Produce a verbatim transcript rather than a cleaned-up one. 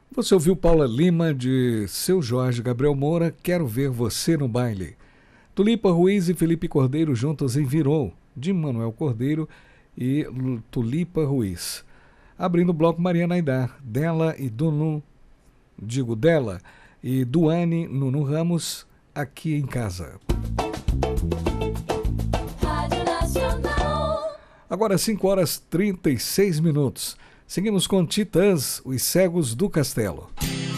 Você ouviu Paula Lima de Seu Jorge Gabriel Moura, Quero Ver Você no Baile. Tulipa Ruiz e Felipe Cordeiro juntos em Virou, de Manuel Cordeiro e Tulipa Ruiz. Abrindo o bloco, Mariana Aidar, dela e Dunu, digo dela, e Duane Nuno Ramos, Aqui em Casa. Rádio Nacional. Agora cinco horas e trinta e seis minutos. Seguimos com Titãs, Os Cegos do Castelo.